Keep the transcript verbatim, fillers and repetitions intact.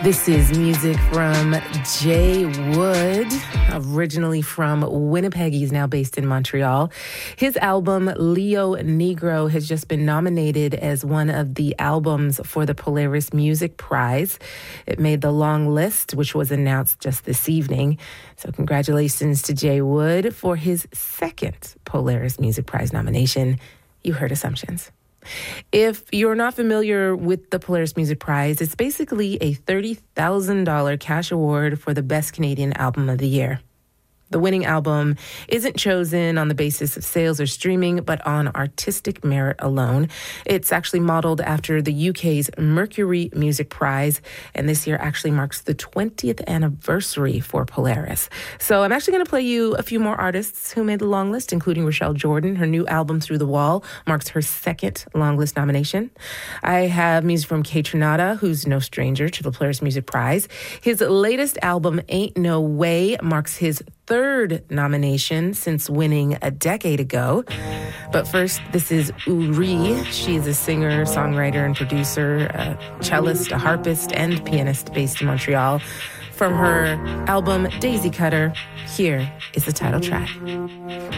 This is music from Jay Wood, originally from Winnipeg. He's now based in Montreal. His album, Leo Negro, has just been nominated as one of the albums for the Polaris Music Prize. It made the long list, which was announced just this evening. So congratulations to Jay Wood for his second Polaris Music Prize nomination. You heard Assumptions. If you're not familiar with the Polaris Music Prize, it's basically a thirty thousand dollars cash award for the Best Canadian Album of the Year. The winning album isn't chosen on the basis of sales or streaming, but on artistic merit alone. It's actually modeled after the U K's Mercury Music Prize, and this year actually marks the twentieth anniversary for Polaris. So I'm actually going to play you a few more artists who made the long list, including Rochelle Jordan. Her new album, Through the Wall, marks her second long list nomination. I have music from Kaytranada, who's no stranger to the Polaris Music Prize. His latest album, Ain't No Way, marks his third nomination since winning a decade ago. But first, this is Uri. She is a singer, songwriter, and producer, a cellist, a harpist, and pianist based in Montreal. From her album, Daisy Cutter, here is the title track.